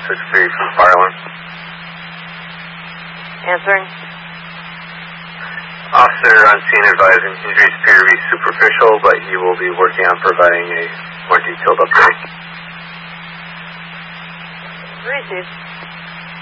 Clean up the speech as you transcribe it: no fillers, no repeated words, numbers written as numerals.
6-3 from fire alarm. Answering. Officer on scene advising injuries appear to be superficial, but he will be working on providing a more detailed update. Received.